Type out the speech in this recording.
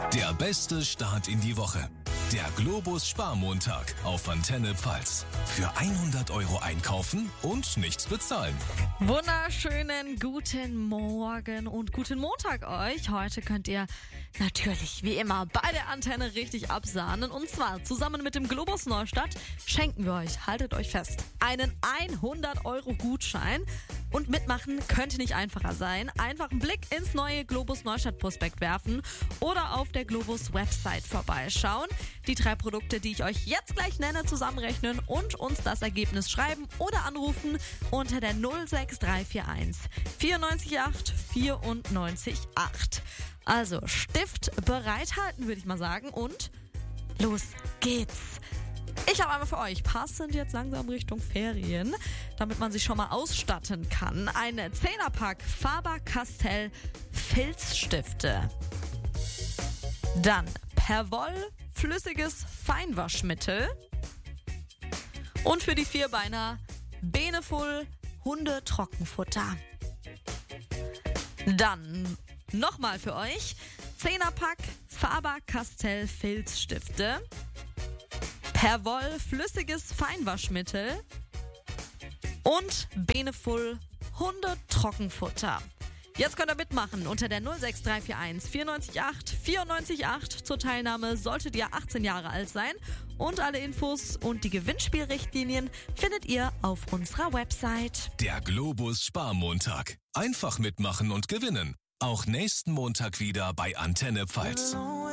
Der beste Start in die Woche. Der Globus Sparmontag auf Antenne Pfalz. Für 100 € einkaufen und nichts bezahlen. Wunderschönen guten Morgen und guten Montag euch. Heute könnt ihr natürlich wie immer bei der Antenne richtig absahnen. Und zwar zusammen mit dem Globus Neustadt schenken wir euch, haltet euch fest, einen 100 € Gutschein. Und mitmachen könnte nicht einfacher sein. Einfach einen Blick ins neue Globus Neustadt Prospekt werfen oder auf der Globus Website vorbeischauen. Die 3 Produkte, die ich euch jetzt gleich nenne, zusammenrechnen und uns das Ergebnis schreiben oder anrufen unter der 06341 94 94 8. Also Stift bereithalten, würde ich mal sagen, und los geht's. Ich habe einmal für euch, passend jetzt langsam Richtung Ferien, damit man sich schon mal ausstatten kann, ein 10er-Pack Faber-Castell Filzstifte. Dann Perwoll flüssiges Feinwaschmittel. Und für die Vierbeiner Beneful Hundetrockenfutter. Dann nochmal für euch 10er-Pack Faber-Castell Filzstifte. Perwoll flüssiges Feinwaschmittel und Beneful Hundetrockenfutter. Jetzt könnt ihr mitmachen unter der 06341 94 8 94 8. Zur Teilnahme solltet ihr 18 Jahre alt sein und alle Infos und die Gewinnspielrichtlinien findet ihr auf unserer Website. Der Globus Sparmontag. Einfach mitmachen und gewinnen. Auch nächsten Montag wieder bei Antenne Pfalz.